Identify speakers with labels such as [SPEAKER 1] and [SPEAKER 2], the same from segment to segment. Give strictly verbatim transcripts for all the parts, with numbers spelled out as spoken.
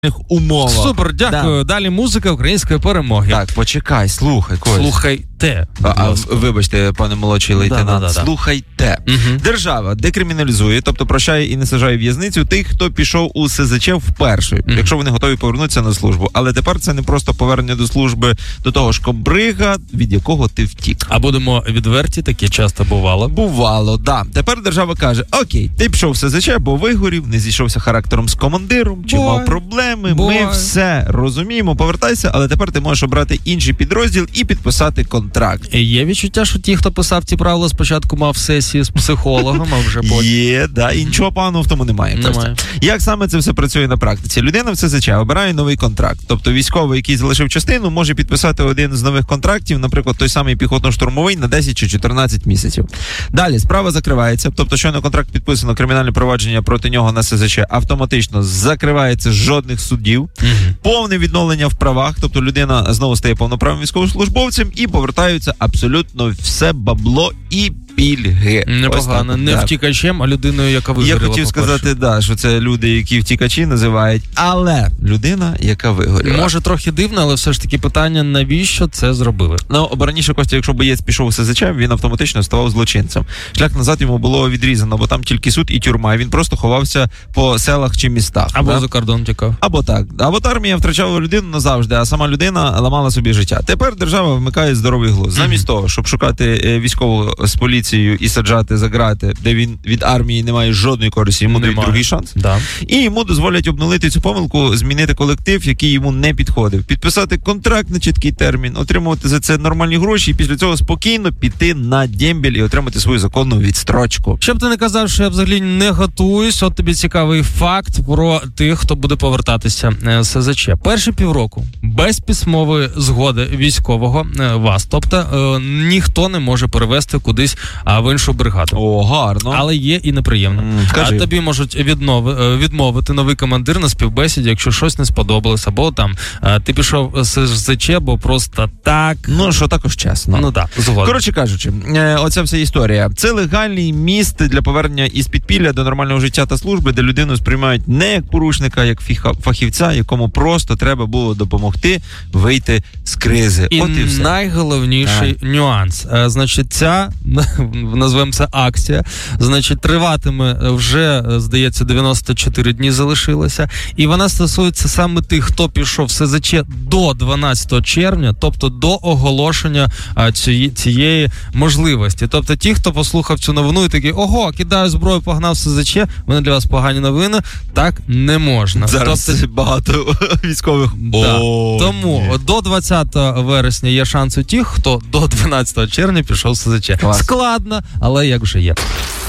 [SPEAKER 1] умовах.
[SPEAKER 2] Супер, дякую. Да. Далі музика української перемоги.
[SPEAKER 1] Так, почекай, слухай. Когось.
[SPEAKER 2] Слухайте.
[SPEAKER 1] А, а, вибачте, пане молодший лейтенант, да, да, да, слухайте.
[SPEAKER 2] Угу.
[SPEAKER 1] Держава декриміналізує, тобто прощає і не саджає в в'язницю тих, хто пішов у СЗЧ вперше, угу. якщо вони готові повернутися на службу. Але тепер це не просто повернення до служби до того ж кобрига, від якого ти втік.
[SPEAKER 2] А будемо відверті, таке часто бувало.
[SPEAKER 1] Бувало, да. Тепер держава каже, окей, ти пішов в СЗЧ, бо вигорів, не зійшовся характером з командиром, чи
[SPEAKER 2] Буває.
[SPEAKER 1] мав проблеми,
[SPEAKER 2] Буває.
[SPEAKER 1] ми все розуміємо, повертайся, але тепер ти можеш обрати інший підрозділ і підписати контракт.
[SPEAKER 2] Є відчуття, що ті, хто писав ці правила, спочатку мав сесії з психологом, а вже потім.
[SPEAKER 1] Є, да, і нічого поганого в тому немає.
[SPEAKER 2] Немає.
[SPEAKER 1] Як саме це все працює на практиці? Людина в СЗЧ обирає новий контракт. Тобто військовий, який залишив частину, може підписати один з нових контрактів, наприклад, той самий піхотно-штурмовий на десять чи чотирнадцять місяців. Далі справа закривається, тобто щойно контракт підписано, кримінальне провадження проти нього на СЗЧ автоматично закривається, жодних судів.
[SPEAKER 2] Угу.
[SPEAKER 1] Повне відновлення в правах, тобто людина знову стає повноправним військовослужбовцем і повертаються абсолютно все бабло і пільги.
[SPEAKER 2] Непогано, не так. Втікачем, а людиною, яка вигоріла.
[SPEAKER 1] Я хотів
[SPEAKER 2] по-перше.
[SPEAKER 1] сказати, да, що це люди, які втікачі називають, але людина, яка вигоріла.
[SPEAKER 2] Може трохи дивно, але все ж таки питання, навіщо це зробили?
[SPEAKER 1] Ну, бо раніше, Костя, якщо боєць пішов у СЗЧ, він автоматично ставав злочинцем. Шлях назад йому було відрізано, бо там тільки суд і тюрма, і він просто ховався по селах чи містах.
[SPEAKER 2] Або
[SPEAKER 1] да?
[SPEAKER 2] за кордон тікав.
[SPEAKER 1] Або так. Або армія втрачала людину назавжди, а сама людина ламала собі життя. Тепер держава вмикає здоровий глузд. Замість mm-hmm. того, щоб шукати військового з поліцією і саджати за грати, де він від армії не має жодної користі, йому дають другий шанс.
[SPEAKER 2] Да.
[SPEAKER 1] І йому дозволять обнулити цю помилку, змінити колектив, який йому не підходив, підписати контракт на чіткий термін, отримувати за це нормальні гроші і після цього спокійно піти на дембель і отримати свою законну відстрочку.
[SPEAKER 2] Щоб ти не казав, що я взагалі не готуюсь, от тобі цікавий факт про тих, хто буде повертатися з СЗЧ. Перші півроку без письмової згоди військового вас, тобто е, ніхто не може перевести кудись а, в іншу бригаду.
[SPEAKER 1] О, гарно.
[SPEAKER 2] Але є і неприємно.
[SPEAKER 1] Mm,
[SPEAKER 2] а тобі можуть віднови, відмовити новий командир на співбесіді, якщо щось не сподобалось, або там ти пішов з СЗЧ, бо просто так.
[SPEAKER 1] Ну, що також чесно.
[SPEAKER 2] Ну так, згодом.
[SPEAKER 1] Коротше кажучи, оця вся історія. Це легальний міст для повернення із підпілля до нормального життя та служби, де людину сприймають не як порушника, як фахівця, якому просто треба було допомогти вийти з кризи.
[SPEAKER 2] І,
[SPEAKER 1] От і все.
[SPEAKER 2] Найголовніший а. нюанс. А, значить, ця, назвемо це акція, значить, триватиме вже, здається, дев'яносто чотири дні залишилося, і вона стосується саме тих, хто пішов в СЗЧ до дванадцятого червня, тобто до оголошення а, цієї, цієї можливості. Тобто ті, хто послухав цю новину і такий, ого, кидаю зброю, погнав в СЗЧ, вони для вас погані новини, так не можна.
[SPEAKER 1] Зараз
[SPEAKER 2] тобто,
[SPEAKER 1] багато військових.
[SPEAKER 2] Да. Тому ні. До двадцятого вересня є шанс у тих, хто до дванадцятого червня пішов в СЗЧ.
[SPEAKER 1] Клас.
[SPEAKER 2] Складно, але як вже є.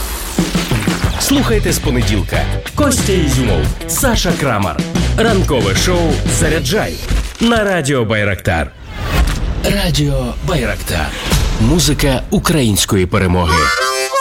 [SPEAKER 3] Слухайте з понеділка. Костя Ізюмов, Саша Крамар. Ранкове шоу «Заряджай» на Радіо Байрактар. Радіо Байрактар. Музика української перемоги.